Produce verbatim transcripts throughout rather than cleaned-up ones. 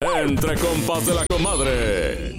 Entre compas de la comadre.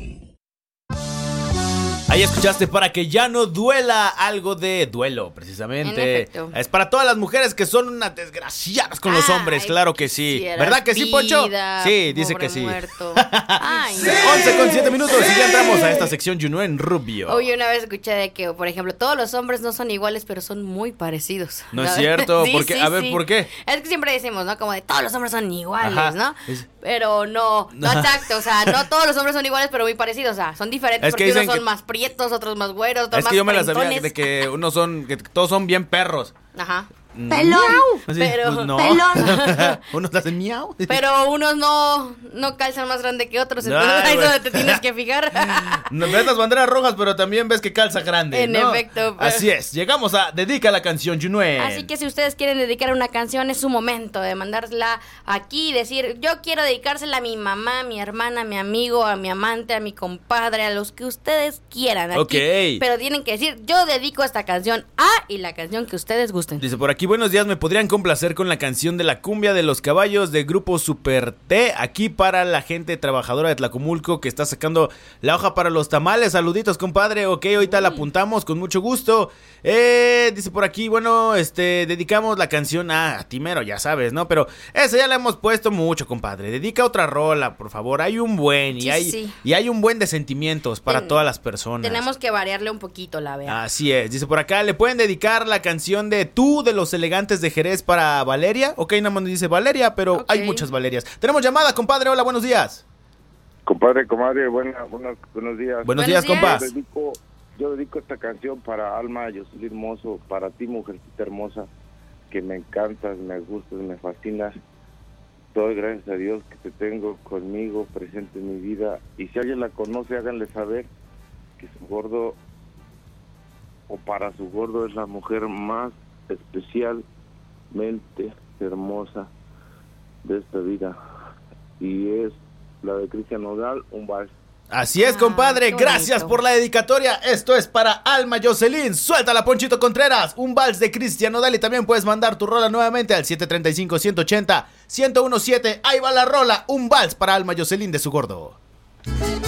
Ahí escuchaste Para que ya no duela, algo de duelo, precisamente. En efecto. Es para todas las mujeres que son unas desgraciadas con los Ay, hombres, claro que sí. quisiera ¿Verdad que sí, Poncho? vida, Sí, dice pobre que sí. muerto. Ay, no. once con siete minutos y ya entramos a esta sección Juno en Rubio. Oye, una vez escuché de que, por ejemplo, todos los hombres no son iguales, pero son muy parecidos. No es cierto, Sí, ¿por qué? sí, A ver, sí. ¿por qué? Es que siempre decimos, ¿no? Como de todos los hombres son iguales, Ajá. ¿no? Es- Pero no, no exacto, o sea, no todos los hombres son iguales, pero muy parecidos, o sea, son diferentes Es que porque unos dicen son que- más prietos, otros más güeros, otros Es más que yo me la sabía frentones. de que unos son, que todos son bien perros. Ajá. Pelón. Así, Pero- pues no. Pelón. Unos hacen miau. Pero unos no, no calzan más grande que otros, entonces Ay, ahí es güey. donde te tienes que fijar. No ves las banderas rojas, pero también ves que calza grande. En ¿no? efecto, pero- Así es. Llegamos a Dedica la canción, Junuen. Así que si ustedes quieren dedicar una canción, es su momento de mandársela aquí y decir, yo quiero dedicársela a mi mamá, a mi hermana, a mi amigo, a mi amante, a mi compadre, a los que ustedes quieran aquí. Ok. Pero tienen que decir, yo dedico esta canción a y la canción que ustedes gusten. Dice por aquí, buenos días, ¿me podrían complacer con la canción de la cumbia de los caballos de grupo Super T? Aquí para la gente trabajadora de Tlacomulco que está sacando la hoja para los tamales. Saluditos, compadre. Ok, ahorita la apuntamos con mucho gusto. Eh, dice por aquí, bueno, este, dedicamos la canción a, a Timero, ya sabes, ¿no? Pero esa ya la hemos puesto mucho, compadre. Dedica otra rola, por favor. Hay un buen y Sí, hay sí. y hay un buen de sentimientos para Ten- todas las personas. Tenemos que variarle un poquito la vea. Así es, dice por acá, ¿le pueden dedicar la canción de Tú de los Elegantes de Jerez para Valeria? Ok, nada más nos dice Valeria, pero Ok. hay muchas Valerias. Tenemos llamada, compadre, hola, buenos días. Compadre, comadre, buena, buenos, buenos días. Buenos, Buenos días, días. compa. Yo dedico, yo dedico esta canción para Alma, Yoselin Hermoso, para ti, mujercita hermosa, que me encantas, me gustas, me fascinas. Doy gracias a Dios que te tengo conmigo, presente en mi vida. Y si alguien la conoce, háganle saber que su gordo, o para su gordo, es la mujer más especialmente hermosa de esta vida. Y es la de Cristian Nodal, un vals. Así es, Ah, compadre, qué gracias bonito. por la dedicatoria. Esto es para Alma Yoselin. Suéltala, Ponchito Contreras. Un vals de Cristian Nodal y también puedes mandar tu rola nuevamente al siete tres cinco, uno ocho cero, uno uno siete. Ahí va la rola, un vals para Alma Yoselin de su gordo.